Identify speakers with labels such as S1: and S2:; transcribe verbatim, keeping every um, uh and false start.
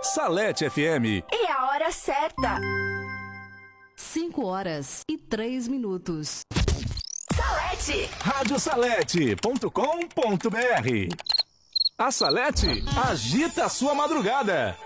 S1: Salete F M.
S2: E a hora certa.
S3: cinco horas e três minutos.
S2: Salete.
S1: rádio salete ponto com ponto br. A Salete agita a sua madrugada.